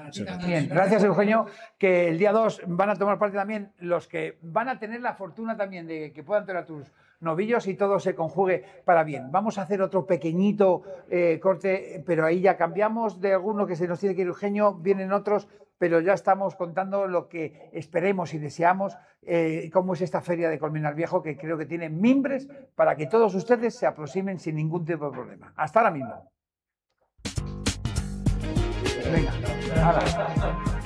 Bien, gracias Eugenio, que el día 2 van a tomar parte también los que van a tener la fortuna también de que puedan tener a tus novillos y todo se conjugue para bien. Vamos a hacer otro pequeñito corte, pero ahí ya cambiamos de alguno que se nos tiene que ir Eugenio, vienen otros, pero ya estamos contando lo que esperemos y deseamos, cómo es esta feria de Colmenar Viejo, que creo que tiene mimbres para que todos ustedes se aproximen sin ningún tipo de problema. Hasta ahora mismo. Venga, ahora.